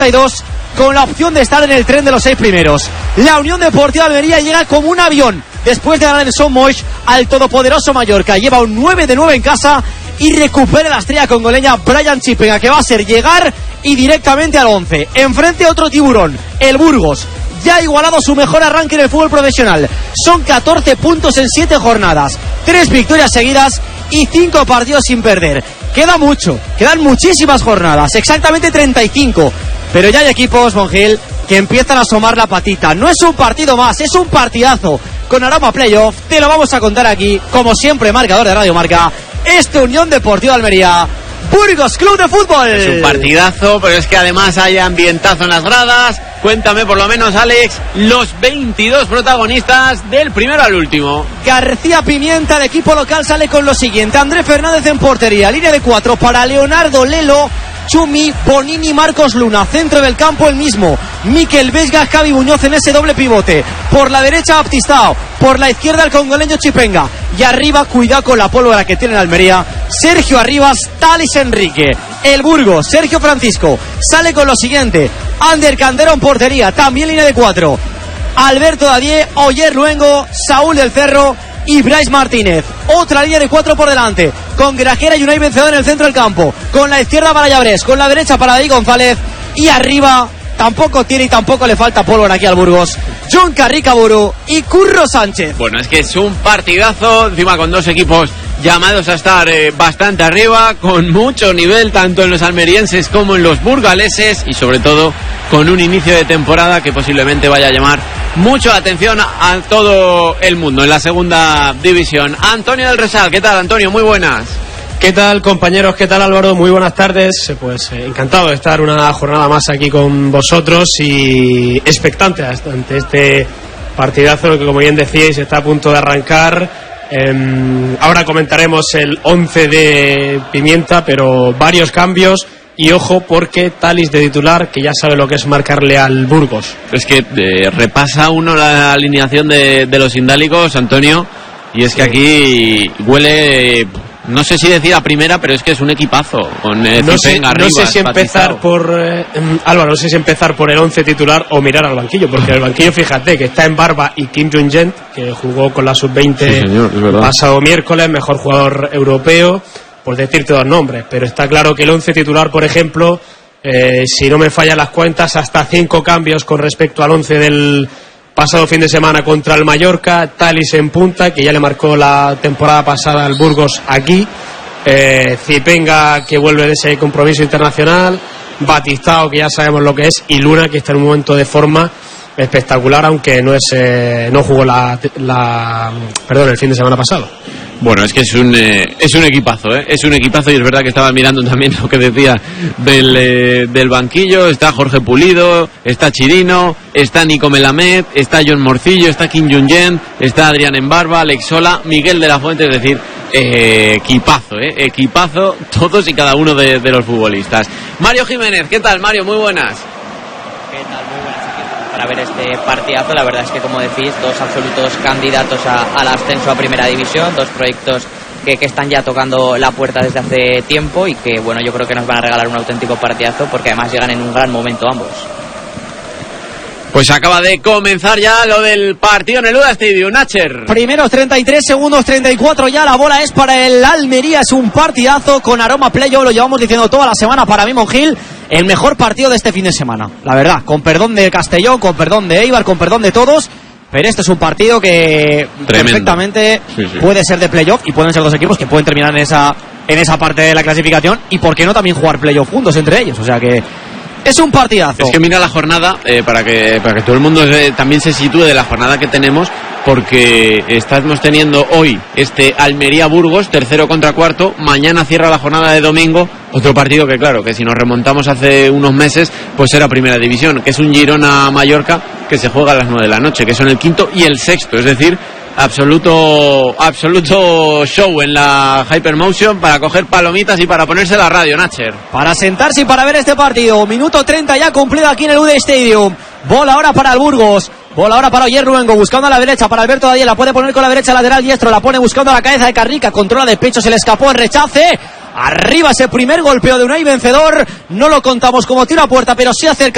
con la opción de estar en el tren de los 6 primeros. La Unión Deportiva Almería llega como un avión después de ganar en Son Moix al todopoderoso Mallorca. Lleva un 9 de 9 en casa y recupera la estrella congoleña Brian Chipenga, que va a ser llegar y directamente al 11. Enfrente otro tiburón, el Burgos. Ya ha igualado su mejor arranque en el fútbol profesional. Son 14 puntos en 7 jornadas, 3 victorias seguidas y 5 partidos sin perder. Queda mucho, quedan muchísimas jornadas, exactamente 35. Pero ya hay equipos, Monjil, que empiezan a asomar la patita. No es un partido más, es un partidazo. Con aroma playoff, te lo vamos a contar aquí, como siempre, marcador de Radio Marca. Unión Deportiva Almería, Burgos Club de Fútbol. Es un partidazo, pero es que además hay ambientazo en las gradas. Cuéntame por lo menos, Alex, los 22 protagonistas del primero al último. García Pimienta, el equipo local, sale con lo siguiente: André Fernández en portería, línea de 4 para Leonardo Lelo, Chumi, Bonini, Marcos Luna. Centro del campo el mismo, Miquel Vesga, Javi Muñoz en ese doble pivote. Por la derecha Baptistao, por la izquierda el congoleño Chipenga. Y arriba, cuidado con la pólvora que tiene en Almería, Sergio Arribas, Talis Enrique. El Burgos, Sergio Francisco, sale con lo siguiente: Ander Candero en portería, también línea de 4. Alberto Dadié, Oyer Luengo, Saúl del Cerro y Bryce Martínez. Otra línea de 4 por delante, con Grajera y Unai Vencedor en el centro del campo. Con la izquierda para Llabrés, con la derecha para David González. Y arriba, tampoco tiene y tampoco le falta pólvora aquí al Burgos, John Carricaburu y Curro Sánchez. Bueno, es que es un partidazo, encima con dos equipos llamados a estar bastante arriba, con mucho nivel tanto en los almerienses como en los burgaleses, y sobre todo con un inicio de temporada que posiblemente vaya a llamar mucho la atención a todo el mundo en la segunda división. Antonio del Resal, ¿qué tal, Antonio? Muy buenas. ¿Qué tal, compañeros? ¿Qué tal, Álvaro? Muy buenas tardes. Pues encantado de estar una jornada más aquí con vosotros y expectante ante este partidazo que, como bien decíais, está a punto de arrancar. Ahora comentaremos el 11 de Pimienta, pero varios cambios. Y ojo, porque Talis de titular, que ya sabe lo que es marcarle al Burgos. Es que repasa uno la alineación de los indálicos, Antonio, y es que aquí huele, no sé si decir a primera, pero es que es un equipazo. Con no sé si empezar por Álvaro, no sé si empezar por el 11 titular o mirar al banquillo, porque el banquillo, fíjate, que está en Barba y Kim Jong-un, que jugó con la sub-20 pasado miércoles, mejor jugador europeo, por decirte dos nombres, pero está claro que el 11 titular, por ejemplo, si no me fallan las cuentas, hasta 5 cambios con respecto al 11 del pasado fin de semana contra el Mallorca. Talis en punta, que ya le marcó la temporada pasada al Burgos aquí, Chipenga, que vuelve de ese compromiso internacional, Batistao, que ya sabemos lo que es, y Luna, que está en un momento de forma espectacular, aunque no jugó el fin de semana pasado. Bueno, es que es un equipazo, es un equipazo, y es verdad que estaba mirando también lo que decía del banquillo. Está Jorge Pulido, está Chirino, está Nico Melamed, está John Morcillo, está Kim Jong-un, está Adrián Embarba, Alex Sola, Miguel de la Fuente, es decir, equipazo, todos y cada uno de los futbolistas. Mario Jiménez, ¿qué tal, Mario? Muy buenas. ¿Qué tal? Muy buenas aquí para ver este partidazo. La verdad es que, como decís, dos absolutos candidatos al ascenso a Primera División, dos proyectos que están ya tocando la puerta desde hace tiempo y que, bueno, yo creo que nos van a regalar un auténtico partidazo, porque además llegan en un gran momento ambos. Pues acaba de comenzar ya lo del partido en el Uda Stadium, Nacher. Primeros 33, segundos 34, ya la bola es para el Almería. Es un partidazo con aroma playoff, lo llevamos diciendo toda la semana. Para mí, Monjil, el mejor partido de este fin de semana, la verdad, con perdón de Castellón, con perdón de Eibar, con perdón de todos, pero este es un partido que perfectamente puede ser de playoff, y pueden ser dos equipos que pueden terminar en esa parte de la clasificación, y por qué no también jugar playoff juntos entre ellos. O sea que es un partidazo. Es que mira la jornada, para que todo el mundo también se sitúe de la jornada que tenemos, porque estamos teniendo hoy este Almería-Burgos, tercero contra cuarto. Mañana cierra la jornada de domingo otro partido que, claro, que si nos remontamos hace unos meses, pues era Primera División, que es un Girona-Mallorca que se juega a las 9 de la noche, que son el quinto y el sexto, es decir, absoluto show en la Hypermotion para coger palomitas y para ponerse la radio, Nacher. Para sentarse y para ver este partido. Minuto 30 ya cumplido aquí en el UD Stadium. Bola ahora para el Burgos. Bola ahora para Oyer Luengo, buscando a la derecha para Alberto Dadié. La puede poner con la derecha lateral diestro. La pone buscando a la cabeza de Carrica. Controla de pecho, se le escapó el rechace. Arriba ese primer golpeo de Unai Vencedor. No lo contamos como tiro a puerta, pero sí acerca